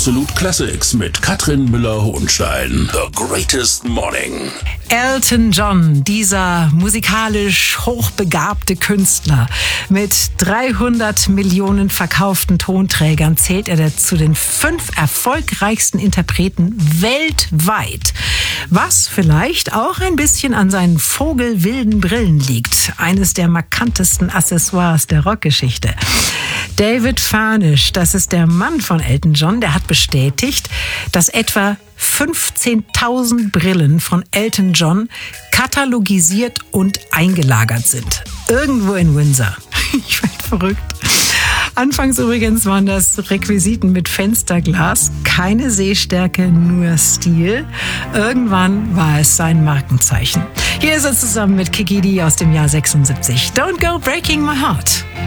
Absolut Classics mit Katrin Müller-Hohenstein. The Greatest Morning. Elton John, dieser musikalisch hochbegabte Künstler. Mit 300 Millionen verkauften Tonträgern zählt er zu den 5 erfolgreichsten Interpreten weltweit. Was vielleicht auch ein bisschen an seinen vogelwilden Brillen liegt. Eines der markantesten Accessoires der Rockgeschichte. David Furnish, das ist der Mann von Elton John, der hat bestätigt, dass etwa 15.000 Brillen von Elton John katalogisiert und eingelagert sind. Irgendwo in Windsor. Ich werde verrückt. Anfangs übrigens waren das Requisiten mit Fensterglas, keine Sehstärke, nur Stil. Irgendwann war es sein Markenzeichen. Hier ist er zusammen mit Kiki Dee aus dem Jahr 76. Don't go breaking my heart.